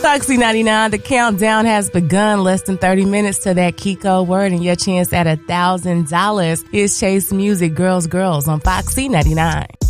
Foxy 99, the countdown has begun. Less than 30 minutes to that Kiko word and your chance at $1,000. Here's Chase Music, Girls, Girls on Foxy 99.